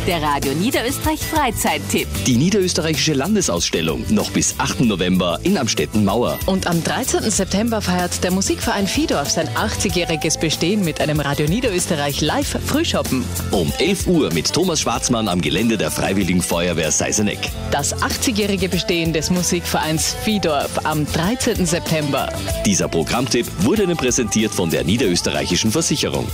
Der Radio Niederösterreich Freizeittipp. Die niederösterreichische Landesausstellung noch bis 8. November in Amstetten-Mauer. Und am 13. September feiert der Musikverein Fidorf sein 80-jähriges Bestehen mit einem Radio Niederösterreich Live Frühschoppen. Um 11 Uhr mit Thomas Schwarzmann am Gelände der Freiwilligen Feuerwehr Seiseneck. Das 80-jährige Bestehen des Musikvereins Fidorf am 13. September. Dieser Programmtipp wurde Ihnen präsentiert von der Niederösterreichischen Versicherung.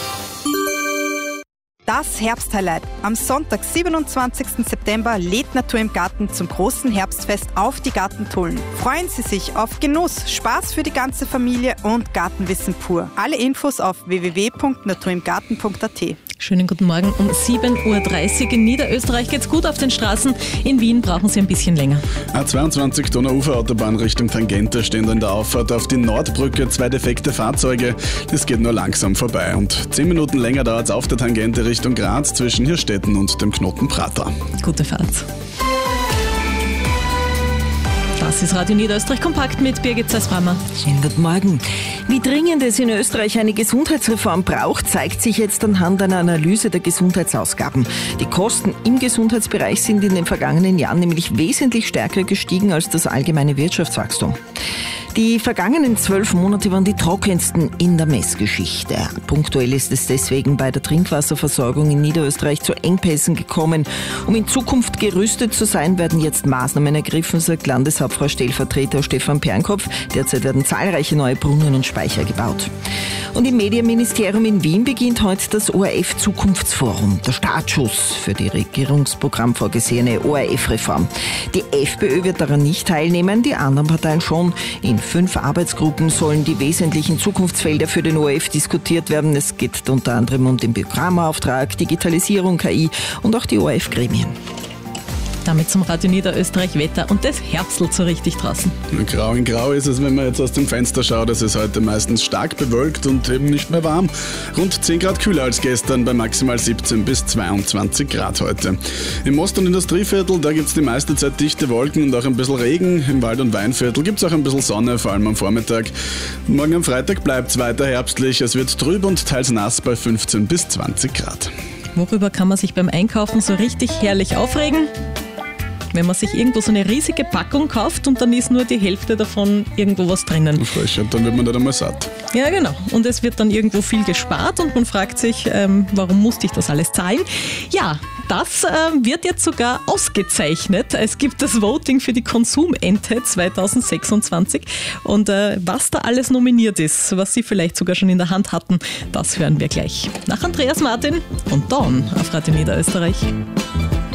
Das Herbsthighlight. Am Sonntag, 27. September, lädt Natur im Garten zum großen Herbstfest auf die Gartentullen. Freuen Sie sich auf Genuss, Spaß für die ganze Familie und Gartenwissen pur. Alle Infos auf www.naturimgarten.at. Schönen guten Morgen um 7.30 Uhr. In Niederösterreich geht's gut auf den Straßen. In Wien brauchen Sie ein bisschen länger. A22 Donauuferautobahn Richtung Tangente stehen in der Auffahrt auf die Nordbrücke 2 defekte Fahrzeuge. Das geht nur langsam vorbei. Und 10 Minuten länger dauert es auf der Tangente Richtung Graz zwischen Hirstetten und dem Knoten Prater. Gute Fahrt. Das ist Radio Niederösterreich kompakt mit Birgit Zeisbrammer. Schönen guten Morgen. Wie dringend es in Österreich eine Gesundheitsreform braucht, zeigt sich jetzt anhand einer Analyse der Gesundheitsausgaben. Die Kosten im Gesundheitsbereich sind in den vergangenen Jahren nämlich wesentlich stärker gestiegen als das allgemeine Wirtschaftswachstum. Die vergangenen 12 Monate waren die trockensten in der Messgeschichte. Punktuell ist es deswegen bei der Trinkwasserversorgung in Niederösterreich zu Engpässen gekommen. Um in Zukunft gerüstet zu sein, werden jetzt Maßnahmen ergriffen, sagt Landeshauptfrau-Stellvertreter Stefan Pernkopf. Derzeit werden zahlreiche neue Brunnen und Speicher gebaut. Und im Medienministerium in Wien beginnt heute das ORF-Zukunftsforum, der Startschuss für die Regierungsprogramm vorgesehene ORF-Reform. Die FPÖ wird daran nicht teilnehmen, die anderen Parteien schon. In 5 Arbeitsgruppen sollen die wesentlichen Zukunftsfelder für den ORF diskutiert werden. Es geht unter anderem um den Programmauftrag, Digitalisierung, KI und auch die ORF-Gremien. Damit zum Radio Niederösterreich Wetter und das herbstelt so richtig draußen. Grau in Grau ist es, wenn man jetzt aus dem Fenster schaut. Es ist heute meistens stark bewölkt und eben nicht mehr warm. Rund 10 Grad kühler als gestern bei maximal 17 bis 22 Grad heute. Im Ost- und Industrieviertel, da gibt es die meiste Zeit dichte Wolken und auch ein bisschen Regen. Im Wald- und Weinviertel gibt es auch ein bisschen Sonne, vor allem am Vormittag. Morgen am Freitag bleibt es weiter herbstlich. Es wird trüb und teils nass bei 15 bis 20 Grad. Worüber kann man sich beim Einkaufen so richtig herrlich aufregen? Wenn man sich irgendwo so eine riesige Packung kauft und dann ist nur die Hälfte davon irgendwo was drinnen. Frisch, und dann wird man nicht einmal satt. Ja, genau. Und es wird dann irgendwo viel gespart und man fragt sich, warum musste ich das alles zahlen? Ja, das wird jetzt sogar ausgezeichnet. Es gibt das Voting für die Konsumente 2026 und was da alles nominiert ist, was Sie vielleicht sogar schon in der Hand hatten, das hören wir gleich. Nach Andreas Martin und Dawn auf Radio Niederösterreich.